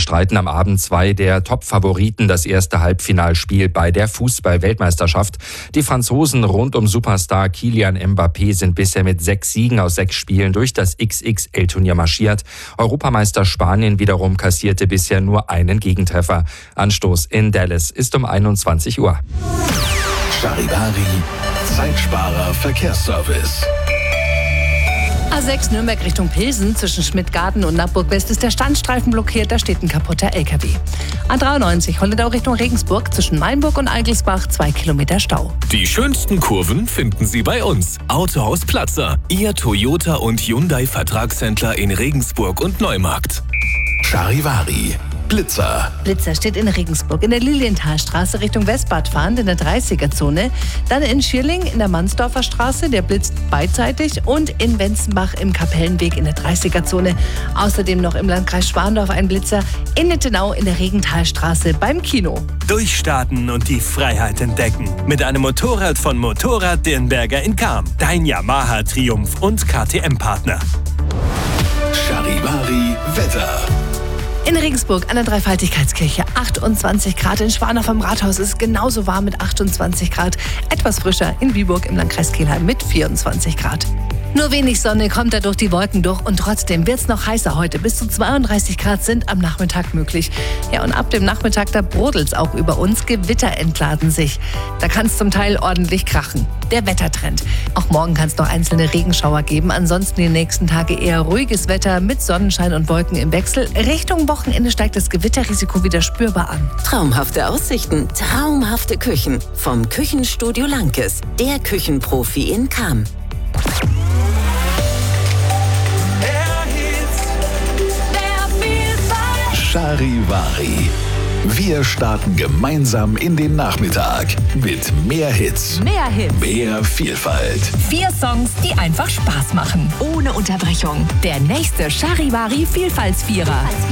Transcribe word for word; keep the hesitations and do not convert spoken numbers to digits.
bestreiten am Abend zwei der Top-Favoriten das erste Halbfinalspiel bei der Fußball-Weltmeisterschaft. Die Franzosen rund um Superstar Kylian Mbappé sind bisher mit sechs Siegen aus sechs Spielen durch das X X L-Turnier marschiert. Europameister Spanien wiederum kassierte bisher nur einen Gegentreffer. Anstoß in Dallas ist um einundzwanzig Uhr. Charivari, Zeitsparer Verkehrsservice. A sechs Nürnberg Richtung Pilsen, zwischen Schmidtgarten und Nappburg West ist der Standstreifen blockiert, da steht ein kaputter L K W. A dreiundneunzig Holledau Richtung Regensburg, zwischen Mainburg und Eigelsbach zwei Kilometer Stau. Die schönsten Kurven finden Sie bei uns. Autohaus Platzer, Ihr Toyota und Hyundai Vertragshändler in Regensburg und Neumarkt. Charivari, Blitzer. Blitzer steht in Regensburg in der Lilienthalstraße Richtung Westbad fahrend in der dreißiger-Zone. Dann in Schierling in der Mansdorfer Straße, der blitzt beidseitig. Und in Wenzenbach im Kapellenweg in der dreißiger-Zone. Außerdem noch im Landkreis Schwandorf ein Blitzer. In Nittenau in der Regenthalstraße beim Kino. Durchstarten und die Freiheit entdecken. Mit einem Motorrad von Motorrad Dirnberger in Cham. Dein Yamaha Triumph und K T M-Partner. Charivari Wetter. In Regensburg an der Dreifaltigkeitskirche achtundzwanzig Grad. In Schwandorf am Rathaus ist es genauso warm mit achtundzwanzig Grad. Etwas frischer in Viborg im Landkreis Kelheim mit vierundzwanzig Grad. Nur wenig Sonne kommt da durch die Wolken durch und trotzdem wird es noch heißer heute. Bis zu zweiunddreißig Grad sind am Nachmittag möglich. Ja, und ab dem Nachmittag, da brodelt es auch über uns. Gewitter entladen sich. Da kann es zum Teil ordentlich krachen. Der Wettertrend. Auch morgen kann es noch einzelne Regenschauer geben. Ansonsten die nächsten Tage eher ruhiges Wetter mit Sonnenschein und Wolken im Wechsel. Richtung Wochenende steigt das Gewitterrisiko wieder spürbar an. Traumhafte Aussichten, traumhafte Küchen. Vom Küchenstudio Lankes, der Küchenprofi in Cham. Charivari. Wir starten gemeinsam in den Nachmittag mit mehr Hits, Mehr Hits. mehr Vielfalt. Vier Songs, die einfach Spaß machen. Ohne Unterbrechung. Der nächste Charivari Vielfaltsvierer.